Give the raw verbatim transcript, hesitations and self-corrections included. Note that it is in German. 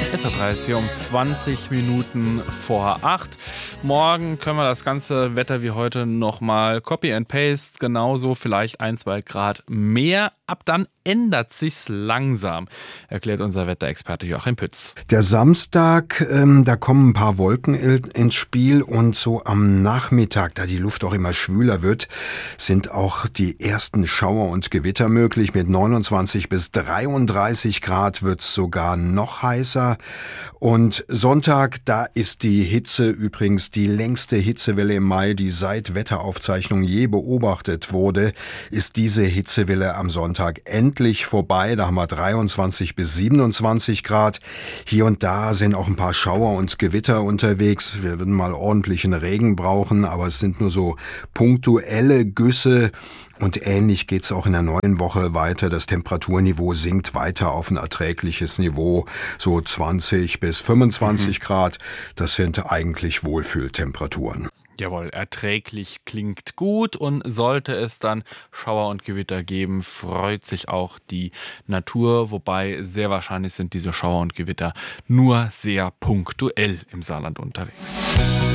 S R drei ist hier um zwanzig Minuten vor acht. Morgen können wir das ganze Wetter wie heute nochmal Copy and Paste, genauso vielleicht ein, zwei Grad mehr. Ab dann ändert sich's langsam, erklärt unser Wetterexperte Joachim Pütz. Der Samstag, ähm, da kommen ein paar Wolken ins Spiel und so am Nachmittag, da die Luft auch immer schwüler wird, sind auch die ersten Schauer und Gewitter möglich. Mit neunundzwanzig bis dreiunddreißig Grad wird's sogar noch heißer. Und Sonntag, da ist die Hitze übrigens die längste Hitzewelle im Mai, die seit Wetteraufzeichnung je beobachtet wurde, ist diese Hitzewelle am Sonntag endlich vorbei. Da haben wir dreiundzwanzig bis siebenundzwanzig Grad. Hier und da sind auch ein paar Schauer und Gewitter unterwegs. Wir würden mal ordentlichen Regen brauchen, aber es sind nur so punktuelle Güsse. Und ähnlich geht's auch in der neuen Woche weiter. Das Temperaturniveau sinkt weiter auf ein erträgliches Niveau, so zwanzig bis fünfundzwanzig mhm. Grad. Das sind eigentlich Wohlfühltemperaturen. Jawohl, erträglich klingt gut, und sollte es dann Schauer und Gewitter geben, freut sich auch die Natur, wobei sehr wahrscheinlich sind diese Schauer und Gewitter nur sehr punktuell im Saarland unterwegs.